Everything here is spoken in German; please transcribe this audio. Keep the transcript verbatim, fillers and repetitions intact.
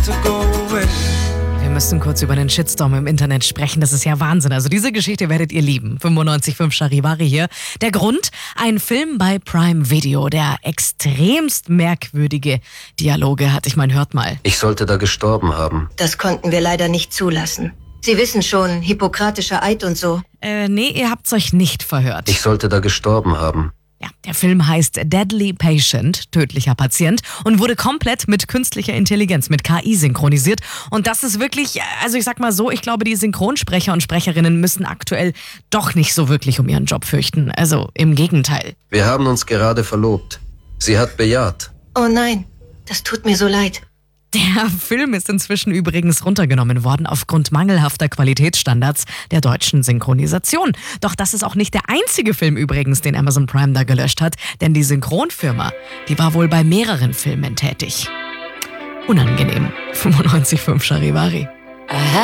Wir müssen kurz über den Shitstorm im Internet sprechen. Das ist ja Wahnsinn. Also diese Geschichte werdet ihr lieben. fünfundneunzig Komma fünf Charivari hier. Der Grund? Ein Film bei Prime Video, der extremst merkwürdige Dialoge hat. Ich meine, hört mal. Ich sollte da gestorben haben. Das konnten wir leider nicht zulassen. Sie wissen schon, hippokratischer Eid und so. Äh, nee, ihr habt's euch nicht verhört. Ich sollte da gestorben haben. Ja, der Film heißt Deadly Patient, tödlicher Patient, und wurde komplett mit künstlicher Intelligenz, mit K I synchronisiert. Und das ist wirklich, also ich sag mal so, ich glaube, die Synchronsprecher und Sprecherinnen müssen aktuell doch nicht so wirklich um ihren Job fürchten. Also im Gegenteil. Wir haben uns gerade verlobt. Sie hat bejaht. Oh nein, das tut mir so leid. Der Film ist inzwischen übrigens runtergenommen worden aufgrund mangelhafter Qualitätsstandards der deutschen Synchronisation. Doch das ist auch nicht der einzige Film übrigens, den Amazon Prime da gelöscht hat, denn die Synchronfirma, die war wohl bei mehreren Filmen tätig. Unangenehm. fünfundneunzig Komma fünf Charivari.